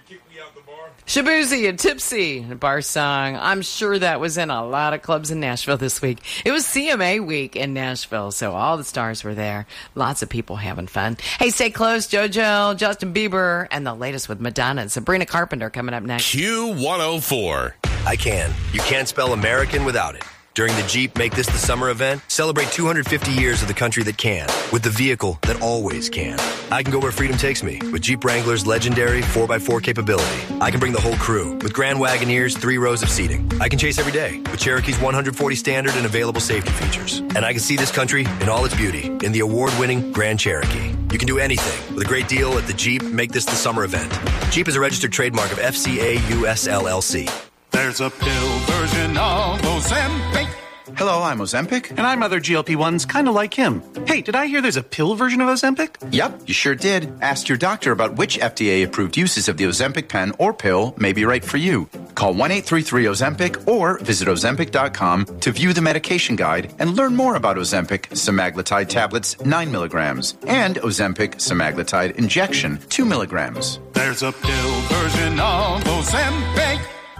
Shabuzi and Tipsy, a bar song. I'm sure that was in a lot of clubs in Nashville this week. It was CMA week in Nashville, so all the stars were there. Lots of people having fun. Hey, stay close. JoJo, Justin Bieber, and the latest with Madonna and Sabrina Carpenter coming up next. Q104. I can. You can't spell American without it. During the Jeep Make This the Summer event, celebrate 250 years of the country that can, with the vehicle that always can. I can go where freedom takes me, with Jeep Wrangler's legendary 4x4 capability. I can bring the whole crew, with Grand Wagoneer's 3 rows of seating. I can chase every day, with Cherokee's 140 standard and available safety features. And I can see this country in all its beauty, in the award-winning Grand Cherokee. You can do anything, with a great deal at the Jeep Make This the Summer event. Jeep is a registered trademark of FCA US LLC. There's a pill version of Ozempic. Hello, I'm Ozempic. And I'm other GLP-1s kind of like him. Hey, did I hear there's a pill version of Ozempic? Yep, you sure did. Ask your doctor about which FDA-approved uses of the Ozempic pen or pill may be right for you. Call 1-833-OZEMPIC or visit Ozempic.com to view the medication guide and learn more about Ozempic semaglutide tablets 9 milligrams and Ozempic semaglutide injection 2 milligrams. There's a pill version of Ozempic.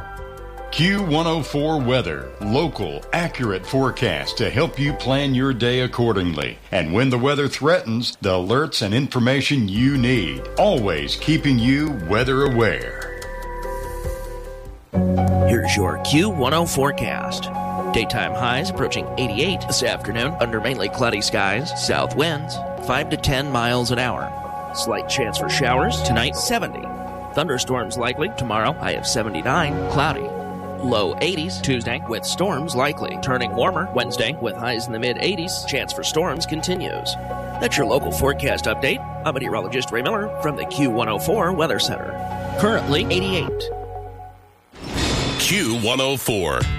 Q104 weather. Local, accurate forecast to help you plan your day accordingly. And when the weather threatens, the alerts and information you need. Always keeping you weather aware. Here's your Q10 forecast. Daytime highs approaching 88 this afternoon under mainly cloudy skies. South winds 5 to 10 miles an hour. Slight chance for showers tonight, 70. Thunderstorms likely tomorrow, high of 79, cloudy. Low 80s Tuesday with storms likely. Turning warmer Wednesday with highs in the mid-80s. Chance for storms continues. That's your local forecast update. I'm meteorologist Ray Miller from the Q104 Weather Center. Currently 88. Q104.